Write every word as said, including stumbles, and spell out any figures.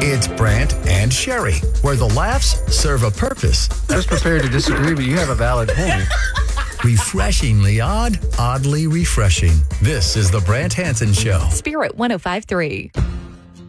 It's Brant and Sherry, where the laughs serve a purpose. I was prepared to disagree, but you have a valid point. Refreshingly odd, oddly refreshing. This is the Brant Hansen Show. Spirit one oh five point three.